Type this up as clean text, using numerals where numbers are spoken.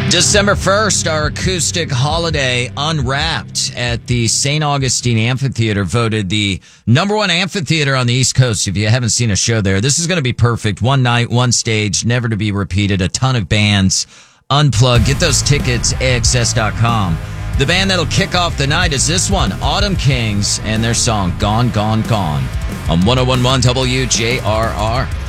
December 1st, our acoustic holiday Unwrapped at the St. Augustine Amphitheater voted the number one amphitheater on the East Coast. If you haven't seen a show there, this is going to be perfect. One night, one stage, never to be repeated. A ton of bands, unplugged. Get those tickets, AXS.com. The band that'll kick off the night is this one, Autumn Kings, and their song Gone, Gone, Gone on 101.1 WJRR.